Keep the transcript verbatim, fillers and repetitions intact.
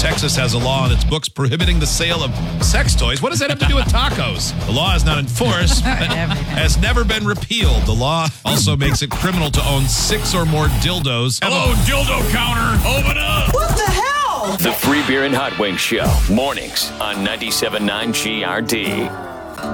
Texas has a law on its books prohibiting the sale of sex toys. What does that have to do with tacos? The law is not enforced, but has never been repealed. The law also makes it criminal to own six or more dildos. Hello, dildo counter. Open up. What the hell? The Free Beer and Hot Wings Show. Mornings on ninety-seven point nine G R D.